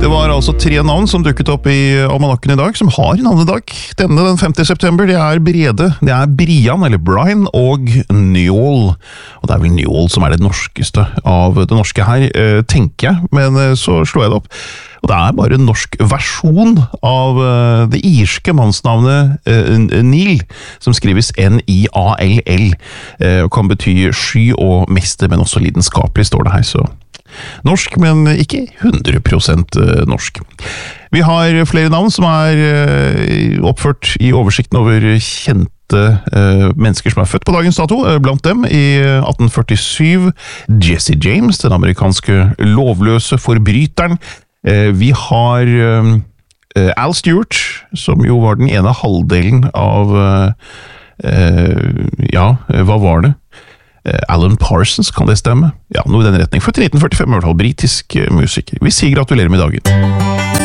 Det var altså 3 navn som dukket opp i almanakken i dag, som har navnedag. Denne den 5. september, det er Brede, det er Brian, eller Brian, og Njål. Og det er vel Njål som er det norskeste av det norske her, tenker jeg, men så slår jeg det opp. Og det er bare en norsk versjon av det irske mannsnavnet Neil, som skrives N-I-A-L-L, og kan bety sky og mester, men også lidenskapelig, står det her, så... Norsk, men ikke 100% norsk. Vi har flere navn som er oppført i oversikten over kjente mennesker som er født på dagens dato. Blant dem i 1847 Jesse James, den amerikanske lovløse forbryteren. Vi har Al Stewart, som jo var den ene halvdelen av hva var det? Alan Parsons, kan det stemme? Ja, noe i den retning. For 1945 er i hvert fall britisk musiker. Vi sier gratulerer med dagen.